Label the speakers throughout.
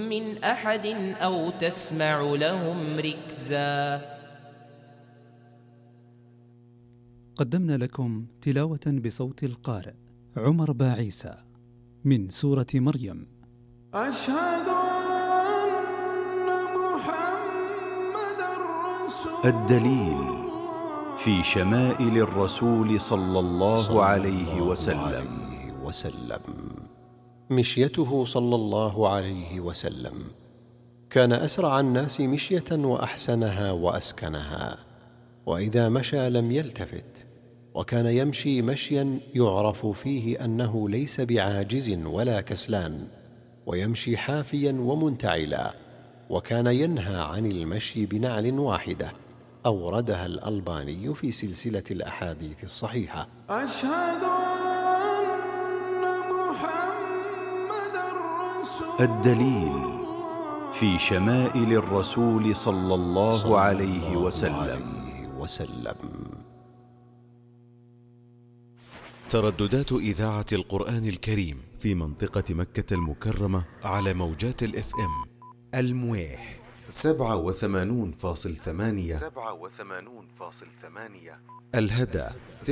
Speaker 1: من أحد أو تسمع لهم ركزا.
Speaker 2: قدمنا لكم تلاوة بصوت القارئ عمر باعيسى من سورة مريم.
Speaker 3: أشهد أن محمد رسول
Speaker 4: الدليل في شمائل الرسول صلى الله عليه وسلم.
Speaker 5: مشيته صلى الله عليه وسلم كان أسرع الناس مشية وأحسنها وأسكنها، وإذا مشى لم يلتفت، وكان يمشي مشيا يعرف فيه أنه ليس بعاجز ولا كسلان، ويمشي حافيا ومنتعلا، وكان ينهى عن المشي بنعل واحدة أوردها الألباني في سلسلة الأحاديث الصحيحة.
Speaker 3: أشهد أن محمد رسول
Speaker 4: الدليل في شمائل الرسول صلى الله عليه وسلم.
Speaker 6: ترددات إذاعة القرآن الكريم في منطقة مكة المكرمة على موجات الإف إم: المويح 87.8، الهدى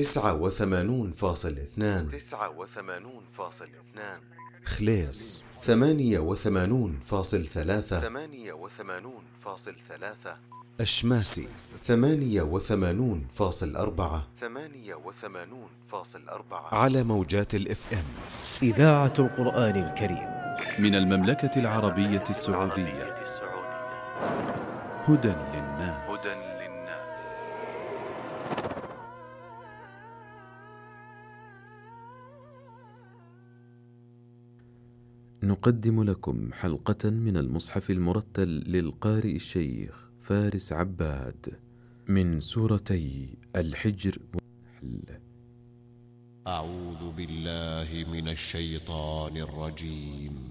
Speaker 6: 89.2، خليص 88.3، الشماسي 88.4 على موجات الإف إم.
Speaker 7: إذاعة القرآن الكريم
Speaker 8: من المملكة العربية السعودية. هدى للناس. نقدم لكم حلقة من المصحف المرتل للقارئ الشيخ فارس عباد من سورتي الحجر والنحل.
Speaker 9: أعوذ بالله من الشيطان الرجيم.